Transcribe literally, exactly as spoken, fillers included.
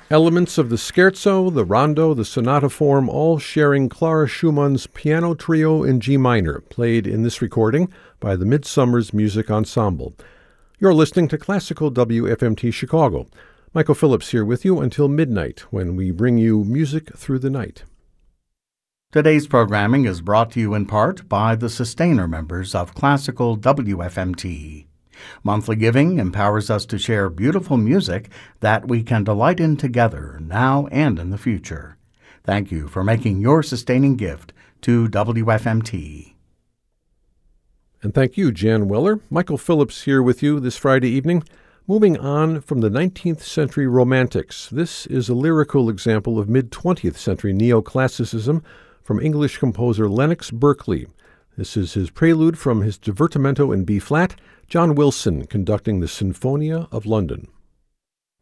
Elements of the scherzo, the rondo, the sonata form, all sharing Clara Schumann's piano trio in G minor, played in this recording by the Midsummer's Music Ensemble. You're listening to Classical W F M T Chicago. Michael Phillips here with you until midnight, when we bring you music through the night. Today's programming is brought to you in part by the sustainer members of Classical W F M T. Monthly giving empowers us to share beautiful music that we can delight in together now and in the future. Thank you for making your sustaining gift to W F M T. And thank you, Jan Weller. Michael Phillips here with you this Friday evening. Moving on from the nineteenth century Romantics, this is a lyrical example of mid-twentieth century neoclassicism from English composer Lennox Berkeley. This is his prelude from his Divertimento in B-flat, John Wilson conducting the Sinfonia of London.